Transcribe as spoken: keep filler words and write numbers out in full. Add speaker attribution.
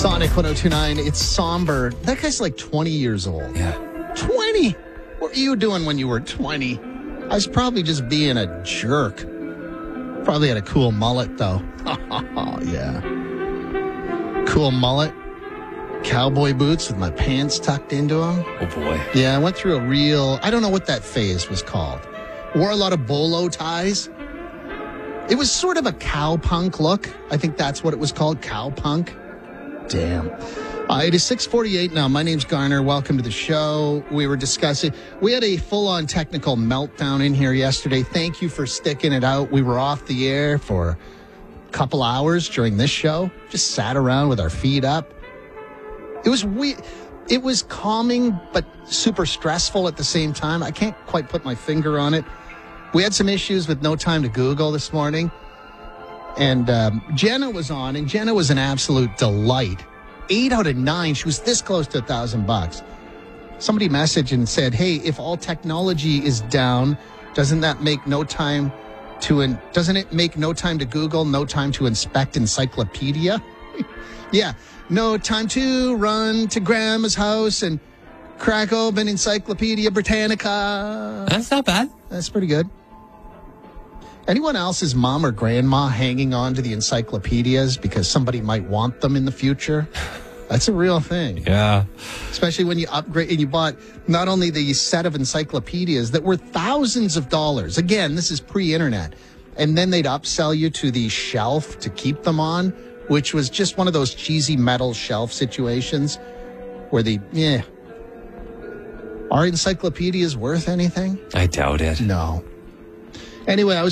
Speaker 1: Sonic one oh two point nine. It's somber. That guy's like twenty years old.
Speaker 2: Yeah.
Speaker 1: twenty? What were you doing when you were twenty? I was probably just being a jerk. Probably had a cool mullet, though. Yeah. Cool mullet. Cowboy boots with my pants tucked into them.
Speaker 2: Oh, boy.
Speaker 1: Yeah, I went through a real... I don't know what that phase was called. Wore a lot of bolo ties. It was sort of a cowpunk look. I think that's what it was called, cowpunk. Damn. Uh, it is six forty-eight now. My name's Garner. Welcome to the show. We were discussing... We had a full-on technical meltdown in here yesterday. Thank you for sticking it out. We were off the air for a couple hours during this show. Just sat around with our feet up. It was weird. It was calming, but super stressful at the same time. I can't quite put my finger on it. We had some issues with no time to Google this morning. And um, Jenna was on, and Jenna was an absolute delight. Eight out of nine. She was this close to a thousand bucks. Somebody messaged and said, hey, if all technology is down, doesn't that make no time to, in- doesn't it make no time to Google, no time to inspect encyclopedia? Yeah. No time to run to grandma's house and crack open Encyclopedia Britannica.
Speaker 2: That's not bad.
Speaker 1: That's pretty good. Anyone else's mom or grandma hanging on to the encyclopedias because somebody might want them in the future? That's a real thing.
Speaker 2: Yeah.
Speaker 1: Especially when you upgrade and you bought not only the set of encyclopedias that were thousands of dollars. Again, this is pre-internet. And then they'd upsell you to the shelf to keep them on, which was just one of those cheesy metal shelf situations where the, yeah. Are encyclopedias worth anything?
Speaker 2: I doubt it.
Speaker 1: No. Anyway, I was